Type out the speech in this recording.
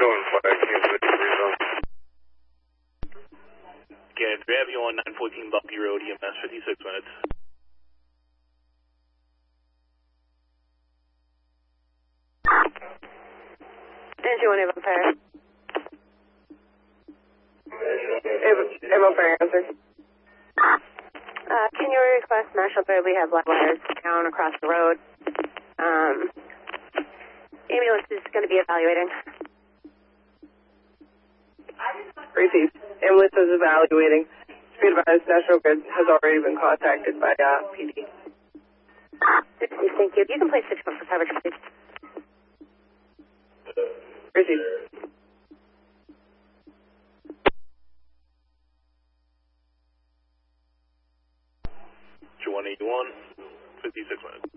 showing flag, Kansas City rezone. Kansas, we have you on 914 Bumpy Road, EMS, 56 minutes. And you want to Vampire? Vampire answer. Can you request National Grid? We have live wires down across the road. Ambulance is going to be evaluating. Received. Ambulance is evaluating. Speed advised, National Grid has already been contacted by PD. Thank you. You can place 6-1 for coverage, please. Received. 181, 56 minutes.